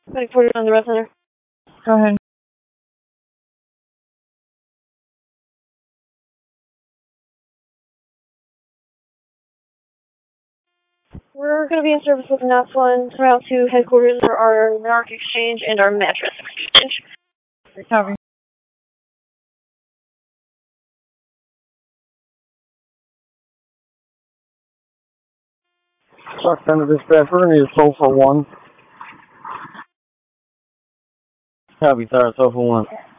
Headquarters on the rest center. Go ahead. We're going to be in service with the NAPS 1 route to headquarters for our narc exchange and our mattress exchange. Copy. Stock Center dispatch, we're going to need a toll for 1. Copy, sir, toll for 1.